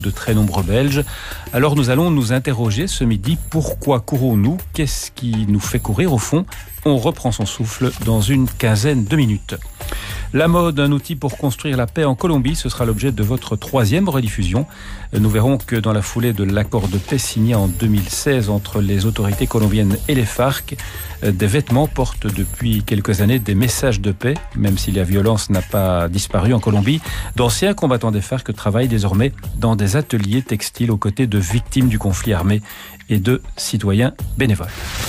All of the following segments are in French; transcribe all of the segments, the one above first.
de très nombreux Belges. Alors nous allons nous interroger ce midi, pourquoi courons-nous ? Qu'est-ce qui nous fait courir au fond ? On reprend son souffle dans une quinzaine de minutes. La mode, un outil pour construire la paix en Colombie, ce sera l'objet de votre 3e rediffusion. Nous verrons que dans la foulée de l'accord de paix signé en 2016 entre les autorités colombiennes et les FARC, des vêtements portent depuis quelques années des messages de paix, même si la violence n'a pas disparu en Colombie. D'anciens combattants des FARC travaillent désormais dans des ateliers textiles aux côtés de victimes du conflit armé et de citoyens bénévoles.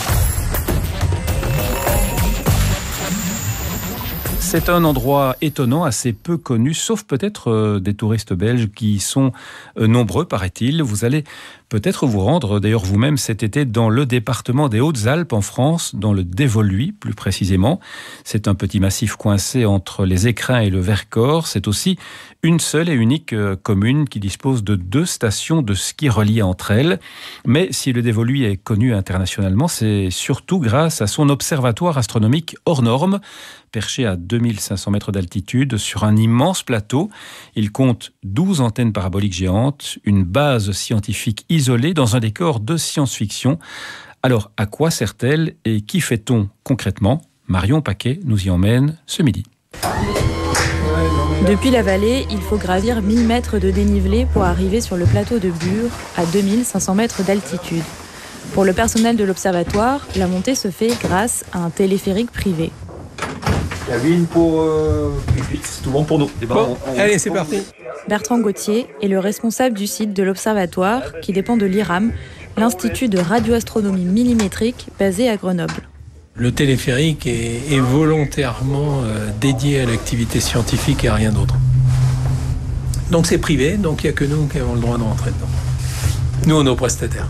C'est un endroit étonnant, assez peu connu, sauf peut-être des touristes belges qui sont nombreux, paraît-il. Vous allez peut-être vous rendre, d'ailleurs vous-même, cet été dans le département des Hautes-Alpes en France, dans le Dévoluy plus précisément. C'est un petit massif coincé entre les Écrins et le Vercors. C'est aussi une seule et unique commune qui dispose de 2 stations de ski reliées entre elles. Mais si le Dévoluy est connu internationalement, c'est surtout grâce à son observatoire astronomique hors norme, perché à 2500 mètres d'altitude sur un immense plateau. Il compte 12 antennes paraboliques géantes, une base scientifique isolée dans un décor de science-fiction. Alors, à quoi sert-elle et qui fait-on concrètement ? Marion Paquet nous y emmène ce midi. Depuis la vallée, il faut gravir 1000 mètres de dénivelé pour arriver sur le plateau de Bure à 2500 mètres d'altitude. Pour le personnel de l'observatoire, la montée se fait grâce à un téléphérique privé. Cabine pour... c'est tout bon pour nous. Bon, allez, c'est parti. Bertrand Gauthier est le responsable du site de l'observatoire qui dépend de l'IRAM, l'Institut de radioastronomie millimétrique basé à Grenoble. Le téléphérique est volontairement dédié à l'activité scientifique et à rien d'autre. Donc c'est privé, donc il n'y a que nous qui avons le droit de rentrer dedans. Nous, on est nos prestataires.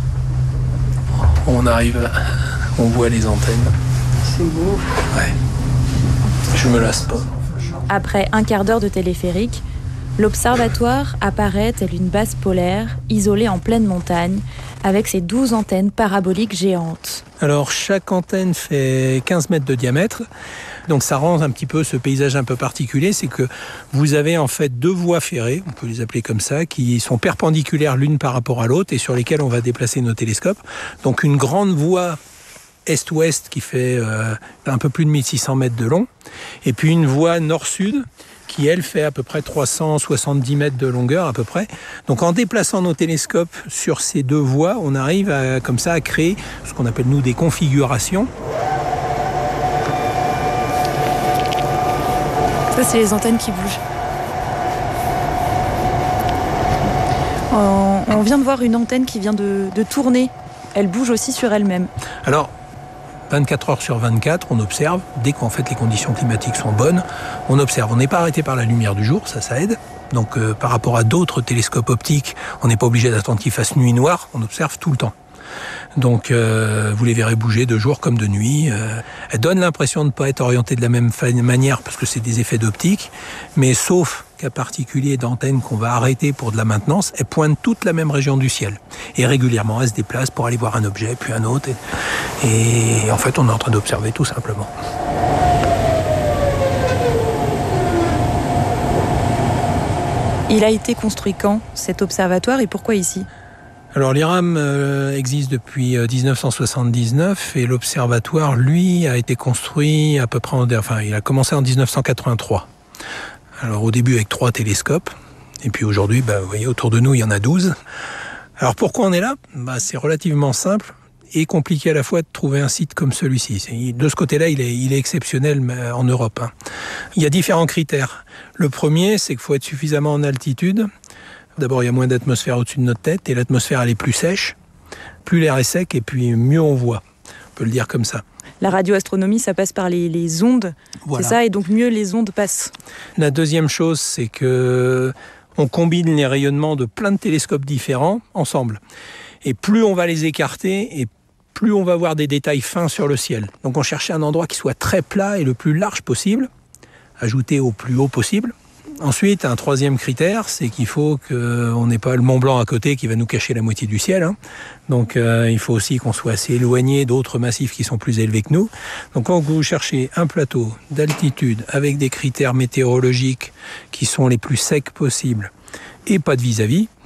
On arrive, on voit les antennes. C'est beau. Ouais. Je me lasse pas. Après un quart d'heure de téléphérique, l'observatoire apparaît tel une base polaire, isolée en pleine montagne, avec ses 12 antennes paraboliques géantes. Alors, chaque antenne fait 15 mètres de diamètre. Donc, ça rend un petit peu ce paysage un peu particulier. C'est que vous avez en fait 2 voies ferrées, on peut les appeler comme ça, qui sont perpendiculaires l'une par rapport à l'autre et sur lesquelles on va déplacer nos télescopes. Donc, une grande voie est-ouest qui fait un peu plus de 1600 mètres de long. Et puis, une voie nord-sud qui, elle, fait à peu près 370 mètres de longueur, à peu près. Donc, en déplaçant nos télescopes sur ces 2 voies, on arrive comme ça à créer ce qu'on appelle, nous, des configurations. Ça, c'est les antennes qui bougent. On vient de voir une antenne qui vient de tourner. Elle bouge aussi sur elle-même. Alors, 24 heures sur 24, on observe. Dès qu'en fait les conditions climatiques sont bonnes, on observe. On n'est pas arrêté par la lumière du jour, ça aide. Donc par rapport à d'autres télescopes optiques, on n'est pas obligé d'attendre qu'il fasse nuit noire, on observe tout le temps. Donc vous les verrez bouger de jour comme de nuit. Elles donnent l'impression de ne pas être orientées de la même manière parce que c'est des effets d'optique, mais sauf cas particulier d'antennes qu'on va arrêter pour de la maintenance, elles pointent toute la même région du ciel. Et régulièrement, elles se déplacent pour aller voir un objet, puis un autre. Et en fait, on est en train d'observer tout simplement. Il a été construit quand, cet observatoire, et pourquoi ici ? Alors l'IRAM existe depuis 1979 et l'observatoire, lui, a été construit à peu près il a commencé en 1983. Alors au début avec 3 télescopes, et puis aujourd'hui, vous voyez, autour de nous, il y en a 12. Alors pourquoi on est là ? C'est relativement simple et compliqué à la fois de trouver un site comme celui-ci. De ce côté-là, il est exceptionnel en Europe. Il y a différents critères. Le premier, c'est qu'il faut être suffisamment en altitude. D'abord, il y a moins d'atmosphère au-dessus de notre tête et l'atmosphère, elle est plus sèche. Plus l'air est sec et puis mieux on voit. On peut le dire comme ça. La radioastronomie, ça passe par les ondes, voilà. C'est ça, et donc mieux les ondes passent. La deuxième chose, c'est que on combine les rayonnements de plein de télescopes différents ensemble. Et plus on va les écarter, et plus on va voir des détails fins sur le ciel. Donc on cherchait un endroit qui soit très plat et le plus large possible, ajouté au plus haut possible. Ensuite, un troisième critère, c'est qu'il faut qu'on n'ait pas le Mont Blanc à côté qui va nous cacher la moitié du ciel. Donc il faut aussi qu'on soit assez éloigné d'autres massifs qui sont plus élevés que nous. Donc quand vous cherchez un plateau d'altitude avec des critères météorologiques qui sont les plus secs possibles et pas de vis-à-vis,